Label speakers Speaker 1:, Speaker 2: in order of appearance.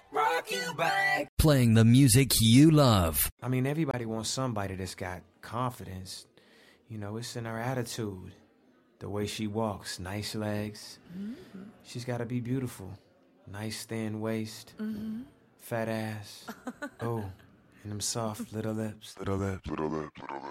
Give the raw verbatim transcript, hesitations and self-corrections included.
Speaker 1: rock you back.
Speaker 2: Playing the music you love.
Speaker 3: I mean, everybody wants somebody that's got confidence. You know, it's in her attitude. The way she walks, nice legs. Mm-hmm. She's got to be beautiful. Nice thin waist. Mm-hmm. Fat ass. Oh, and them soft little lips.
Speaker 4: Little lips, little lips, little lips.